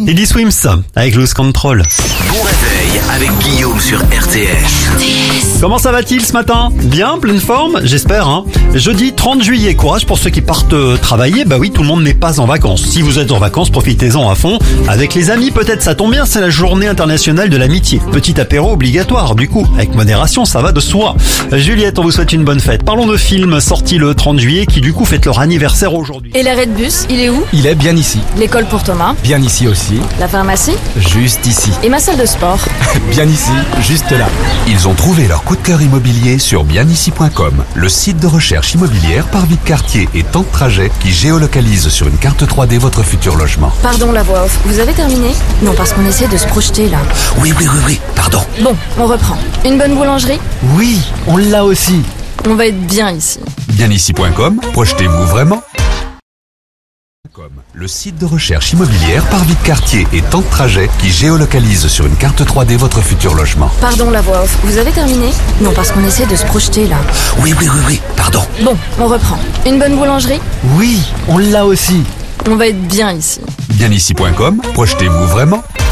Teddy Swims avec Lose Control. Bon réveil avec Guillaume sur RTL. Comment ça va-t-il ce matin? Bien, pleine forme, j'espère. Jeudi 30 juillet, courage pour ceux qui partent travailler. Bah oui, tout le monde n'est pas en vacances. Si vous êtes en vacances, profitez-en à fond. Avec les amis, peut-être ça tombe bien, c'est la journée internationale de l'amitié. Petit apéro obligatoire, du coup. Avec modération, ça va de soi. Juliette, on vous souhaite une bonne fête. Parlons de films sortis le 30 juillet qui du coup fêtent leur anniversaire aujourd'hui. Et l'arrêt de bus, il est où? Il est bien ici. L'école pour Thomas? Bien ici aussi. La pharmacie? Juste ici. Et ma salle de sport? Bien ici, juste là. Ils ont trouvé leur coup de cœur immobilier sur bienici.com, le site de recherche immobilière par vie de quartier et temps de trajet qui géolocalise sur une carte 3D votre futur logement. Pardon, la voix off, vous avez terminé? Non, parce qu'on essaie de se projeter là. Oui, pardon. Bon, on reprend. Une bonne boulangerie? Oui, on l'a aussi. On va être bien ici. Bienici.com, projetez-vous vraiment? Le site de recherche immobilière par vie de quartier et temps de trajet qui géolocalise sur une carte 3D votre futur logement. Pardon, la voix off, vous avez terminé? Non, parce qu'on essaie de se projeter là. Oui, pardon. Bon, on reprend. Une bonne boulangerie? Oui, on l'a aussi. On va être bien ici. Bienici.com, projetez-vous vraiment?